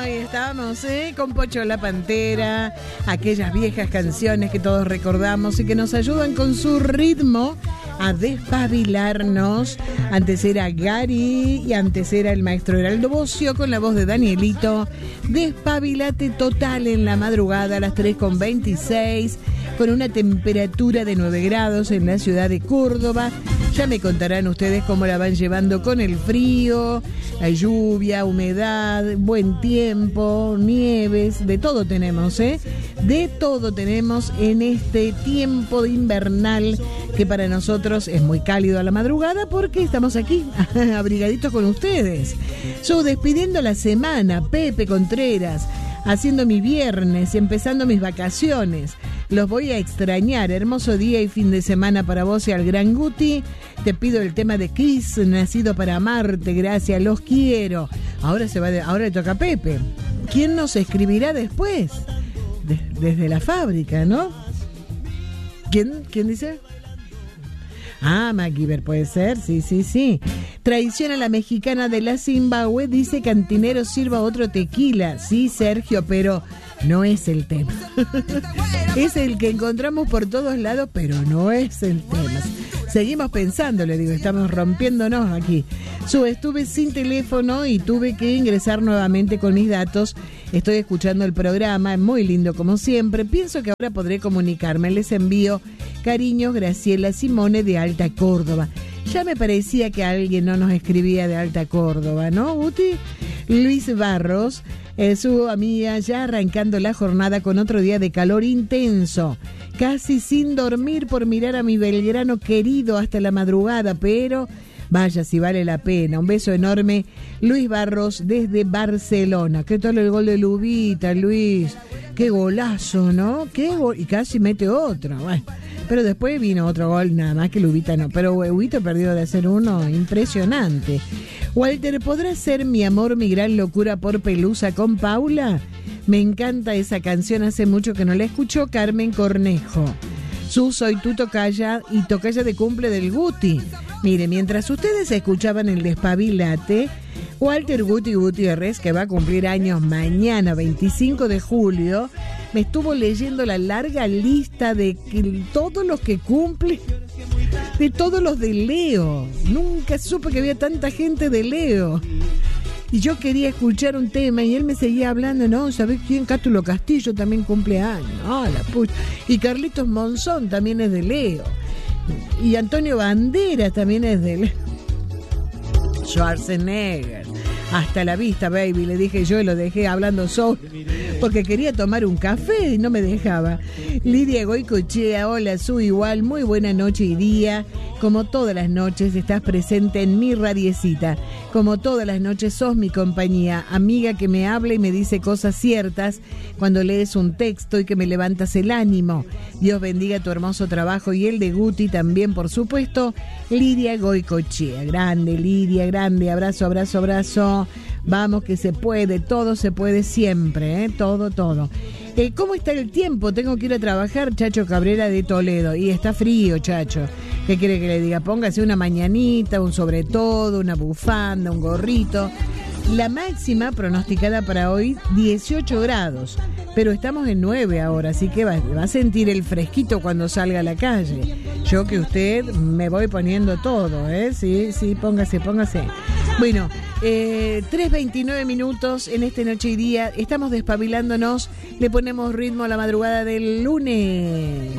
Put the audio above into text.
ahí estamos, con Pocho la Pantera, aquellas viejas canciones que todos recordamos y que nos ayudan con su ritmo a despabilarnos. Antes era Gary y antes era el maestro Heraldo Bocio con la voz de Danielito. Despabilate total en la madrugada a las 3:26 con una temperatura de 9 grados en la ciudad de Córdoba. Ya me contarán ustedes cómo la van llevando con el frío, la lluvia, humedad, buen tiempo, nieves, de todo tenemos, de todo tenemos en este tiempo invernal que para nosotros es muy cálido a la madrugada porque estamos aquí, abrigaditos con ustedes. Yo despidiendo la semana, Pepe Contreras, haciendo mi viernes y empezando mis vacaciones. Los voy a extrañar. Hermoso día y fin de semana para vos y al gran Guti. Te pido el tema de Kiss, Nacido para Amarte. Gracias, los quiero. Ahora le toca a Pepe. ¿Quién nos escribirá después? Desde la fábrica, ¿no? ¿Quién dice? Ah, MacGyver puede ser, sí. Traición a la mexicana de la Zimbabue, dice Cantinero sirva otro tequila. Sí, Sergio, pero no es el tema. Es el que encontramos por todos lados, pero no es el tema. Seguimos pensando, le digo, estamos rompiéndonos aquí. Estuve sin teléfono y tuve que ingresar nuevamente con mis datos. Estoy escuchando el programa, es muy lindo como siempre. Pienso que ahora podré comunicarme. Les envío cariños, Graciela Simone de Alta Córdoba. Ya me parecía que alguien no nos escribía de Alta Córdoba, ¿no, Guti? Luis Barros, su amiga, ya arrancando la jornada con otro día de calor intenso. Casi sin dormir por mirar a mi Belgrano querido hasta la madrugada, pero vaya si vale la pena. Un beso enorme, Luis Barros desde Barcelona. ¿Qué tal el gol de Lubita, Luis? Qué golazo, ¿no? Y casi mete otro. Bueno, pero después vino otro gol, nada más que Lubita no. Pero Huevito perdió de hacer uno impresionante. Walter, ¿podrá ser Mi amor, mi gran locura por Pelusa con Paula? Me encanta esa canción, hace mucho que no la escuchó. Carmen Cornejo. Soy tu tocaya y tocaya de cumple del Guti. Mire, mientras ustedes escuchaban el Despabilate, Walter Guti Gutiérrez, que va a cumplir años mañana, 25 de julio, me estuvo leyendo la larga lista de todos los que cumplen, de todos los de Leo. Nunca supe que había tanta gente de Leo. Y yo quería escuchar un tema y él me seguía hablando, ¿no? ¿Sabés quién? Cátulo Castillo también cumple años. Ah, la pucha. Y Carlitos Monzón también es de Leo. Y Antonio Banderas también es de Leo. Schwarzenegger. Hasta la vista, baby, le dije yo y lo dejé hablando solo porque quería tomar un café y no me dejaba. Lidia Goicochea, hola, Su igual, muy buena noche y día. Como todas las noches estás presente en mi radiecita. Como todas las noches sos mi compañía, amiga que me habla y me dice cosas ciertas cuando lees un texto y que me levantas el ánimo. Dios bendiga tu hermoso trabajo y el de Guti también, por supuesto. Lidia Goicochea, grande Lidia, grande, abrazo, abrazo, abrazo. Vamos que se puede, todo se puede siempre, todo. ¿Cómo está el tiempo? Tengo que ir a trabajar, Chacho Cabrera de Toledo. Y está frío, Chacho. ¿Qué quiere que le diga? Póngase una mañanita, un sobre todo, una bufanda, un gorrito. La máxima pronosticada para hoy, 18 grados. Pero estamos en 9 ahora, así que va a sentir el fresquito cuando salga a la calle. Yo que usted me voy poniendo todo, Sí, póngase. Bueno, 3:29 minutos en este noche y día. Estamos despabilándonos, le ponemos ritmo a la madrugada del lunes.